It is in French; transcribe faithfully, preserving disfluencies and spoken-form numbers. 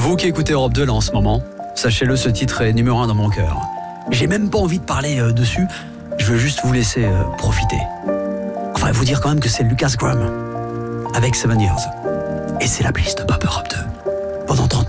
Vous qui écoutez Europe deux là en ce moment, sachez-le, ce titre est numéro un dans mon cœur. J'ai même pas envie de parler euh, dessus, je veux juste vous laisser euh, profiter. Enfin, vous dire quand même que c'est Lucas Graham avec Seven Years. Et c'est la playlist de Pop Europe deux. Pendant trente